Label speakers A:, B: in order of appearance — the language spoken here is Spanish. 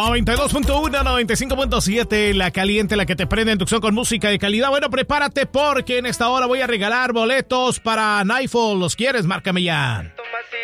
A: 92.1, 95.7, la caliente, la que te prende en inducción con música de calidad. Bueno, prepárate porque en esta hora voy a regalar boletos para Nightfall. ¿Los quieres? Márcame ya.